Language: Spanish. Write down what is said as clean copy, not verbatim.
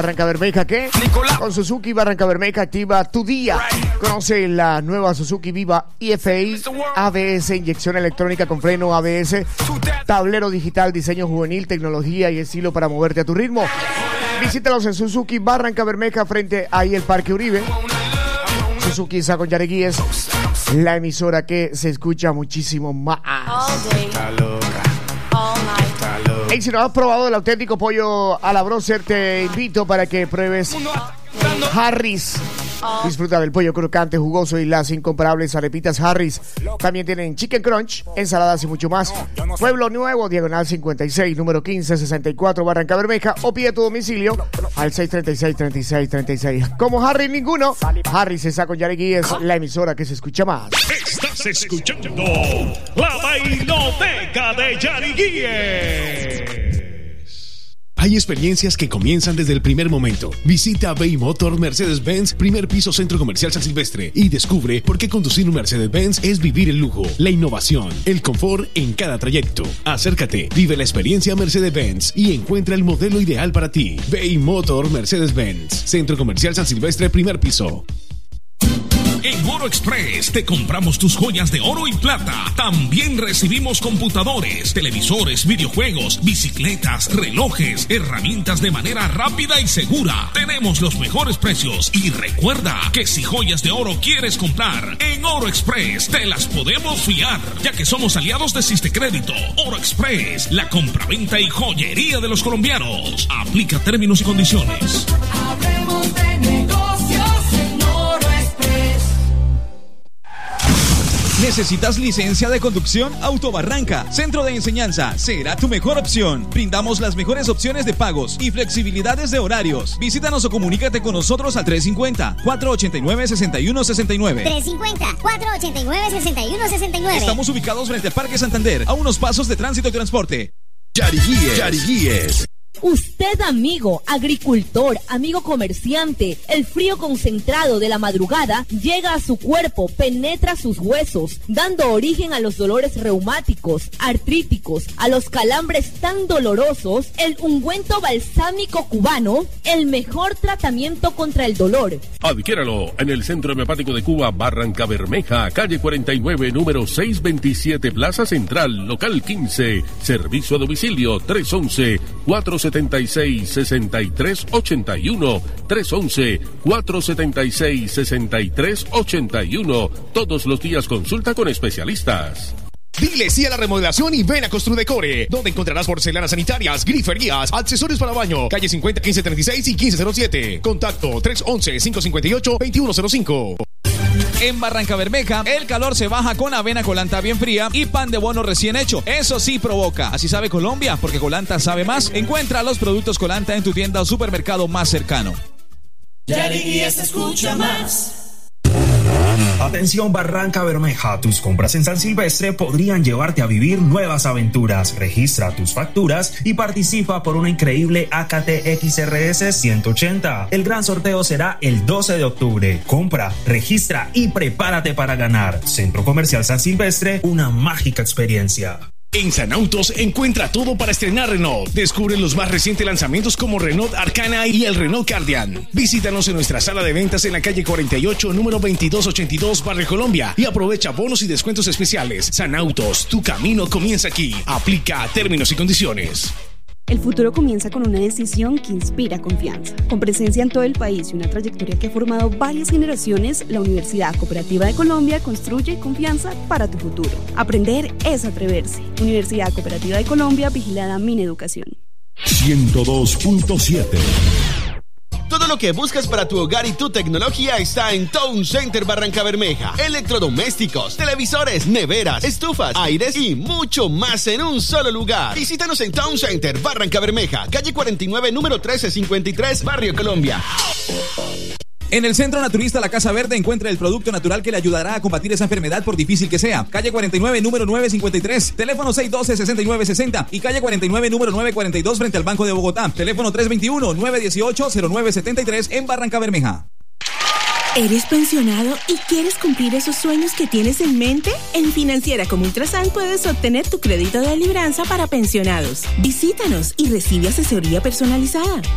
Barrancabermeja, ¿qué? Con Suzuki Barrancabermeja activa tu día. Conoce la nueva Suzuki Viva EFI, ABS, inyección electrónica con freno ABS, tablero digital, diseño juvenil, tecnología y estilo para moverte a tu ritmo. Visítalos en Suzuki Barrancabermeja frente ahí el Parque Uribe. Suzuki Sa con Yareguíes, la emisora que se escucha muchísimo más. Está loca. Hey, si no has probado el auténtico pollo a la Broser, te invito para que pruebes Harris. Disfruta del pollo crocante, jugoso y las incomparables arepitas Harris. También tienen Chicken Crunch, ensaladas y mucho más. Pueblo Nuevo, diagonal 56, número 1564, Barrancabermeja. O pide tu domicilio al 636-3636. Como Harris ninguno, Harris está con Yareguíes, la emisora que se escucha más. Estás escuchando La Bailoteca de Yareguíes. Hay experiencias que comienzan desde el primer momento. Visita Bay Motor Mercedes-Benz, primer piso Centro Comercial San Silvestre, y descubre por qué conducir un Mercedes-Benz es vivir el lujo, la innovación, el confort en cada trayecto. Acércate, vive la experiencia Mercedes-Benz y encuentra el modelo ideal para ti. Bay Motor Mercedes-Benz, Centro Comercial San Silvestre, primer piso. En Oro Express te compramos tus joyas de oro y plata. También recibimos computadores, televisores, videojuegos, bicicletas, relojes, herramientas de manera rápida y segura. Tenemos los mejores precios y recuerda que si joyas de oro quieres comprar, en Oro Express te las podemos fiar, ya que somos aliados de Sistecrédito. Oro Express, la compraventa y joyería de los colombianos. Aplica términos y condiciones. Hablemos de negocios en Oro Express. ¿Necesitas licencia de conducción? Autobarranca, Centro de Enseñanza, será tu mejor opción. Brindamos las mejores opciones de pagos y flexibilidades de horarios. Visítanos o comunícate con nosotros al 350-489-6169. 350-489-6169. Estamos ubicados frente al Parque Santander, a unos pasos de Tránsito y Transporte. Yareguíes. Usted, amigo agricultor, amigo comerciante, el frío concentrado de la madrugada llega a su cuerpo, penetra sus huesos, dando origen a los dolores reumáticos, artríticos, a los calambres tan dolorosos. El ungüento balsámico cubano, el mejor tratamiento contra el dolor. Adquiéralo en el Centro Homeopático de Cuba, Barrancabermeja, calle 49, número 627, Plaza Central, local 15. Servicio a domicilio 311-476-6381. 311-476-6381. Todos los días consulta con especialistas. Dile sí a la remodelación y ven a Construdecore, donde encontrarás porcelanas sanitarias, griferías, accesorios para baño. Calle 50, 1536 y 1507. Contacto 311-558-2105. En Barrancabermeja, el calor se baja con avena Colanta bien fría y pan de bono recién hecho. Eso sí provoca. Así sabe Colombia, porque Colanta sabe más. Encuentra los productos Colanta en tu tienda o supermercado más cercano. Yareguíes se escucha más. Atención Barrancabermeja, tus compras en San Silvestre podrían llevarte a vivir nuevas aventuras. Registra tus facturas y participa por una increíble AKT XRS 180. El gran sorteo será el 12 de octubre. Compra, registra y prepárate para ganar. Centro Comercial San Silvestre, una mágica experiencia. En Sanautos encuentra todo para estrenar Renault. Descubre los más recientes lanzamientos como Renault Arcana y el Renault Cardian. Visítanos en nuestra sala de ventas en la calle 48, número 2282, Barrio Colombia, y aprovecha bonos y descuentos especiales. Sanautos, tu camino comienza aquí. Aplica términos y condiciones. El futuro comienza con una decisión que inspira confianza. Con presencia en todo el país y una trayectoria que ha formado varias generaciones, la Universidad Cooperativa de Colombia construye confianza para tu futuro. Aprender es atreverse. Universidad Cooperativa de Colombia, vigilada Mineducación. 102.7. Todo lo que buscas para tu hogar y tu tecnología está en Town Center Barrancabermeja. Electrodomésticos, televisores, neveras, estufas, aires y mucho más en un solo lugar. Visítanos en Town Center Barrancabermeja, calle 49, número 1353, Barrio Colombia. En el Centro Naturista La Casa Verde encuentra el producto natural que le ayudará a combatir esa enfermedad por difícil que sea. Calle 49, número 953, teléfono 612-6960 y calle 49, número 942 frente al Banco de Bogotá. Teléfono 321-918-0973 en Barrancabermeja. ¿Eres pensionado y quieres cumplir esos sueños que tienes en mente? En Financiera como Ultrasan puedes obtener tu crédito de libranza para pensionados. Visítanos y recibe asesoría personalizada.